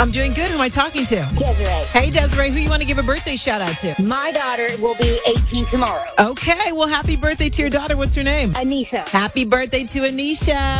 I'm doing good. Who am I talking to? Desiree. Hey, Desiree, who you want to give a birthday shout out to? My daughter will be 18 tomorrow. Okay, well, happy birthday to your daughter. What's her name? Anisha. Happy birthday to Anisha.